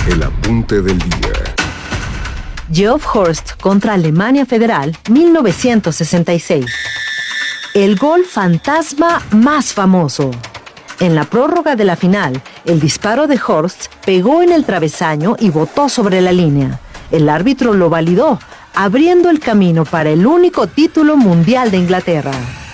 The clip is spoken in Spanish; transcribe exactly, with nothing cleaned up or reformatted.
El apunte del día. Geoff Hurst contra Alemania Federal, mil novecientos sesenta y seis. El gol fantasma más famoso. En la prórroga de la final, el disparo de Hurst pegó en el travesaño y botó sobre la línea. El árbitro lo validó, abriendo el camino para el único título mundial de Inglaterra.